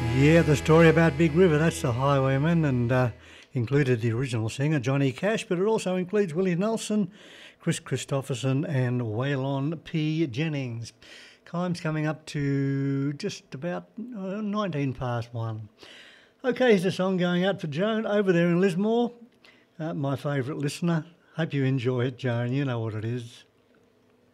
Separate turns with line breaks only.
Yeah, the story about Big River, that's the Highwaymen, and included the original singer, Johnny Cash, but it also includes Willie Nelson, Chris Christopherson, and Waylon P. Jennings. Time's coming up to just about 19 past 1. Okay, here's a song going out for Joan over there in Lismore, my favourite listener. Hope you enjoy it, Joan. You know what it is.